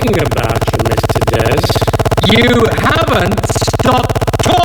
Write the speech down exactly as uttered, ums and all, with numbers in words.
talking about you, Mister Des. You haven't stopped talking!